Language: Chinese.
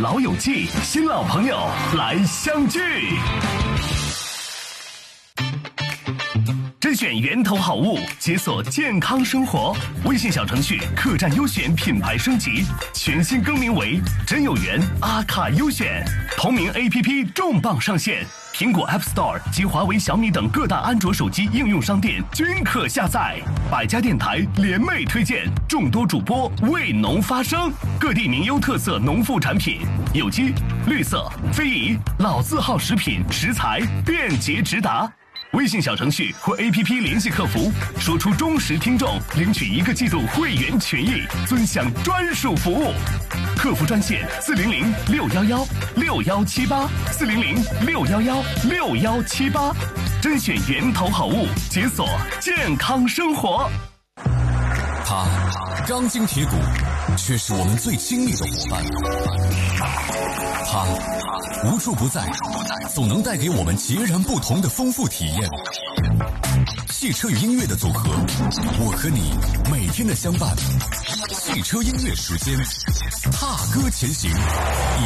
老友记，新老朋友来相聚。甄选源头好物，解锁健康生活。微信小程序客栈优选品牌升级，全新更名为真有缘阿卡优选。同名 APP 重磅上线，苹果 App Store 及华为、小米等各大安卓手机应用商店均可下载。百家电台联袂推荐，众多主播为农发声，各地名优特色农副产品，有机、绿色、非遗、老字号食品食材便捷直达。微信小程序或 APP 联系客服，说出忠实听众，领取1个季度会员权益，尊享专属服务。客服专线400-611-6178，400-611-6178，甄选源头好物，解锁健康生活。 它钢筋铁骨，却是我们最亲密的伙伴。它无处不在，总能带给我们截然不同的丰富体验。汽车与音乐的组合，我和你每天的相伴。汽车音乐时间，踏歌前行。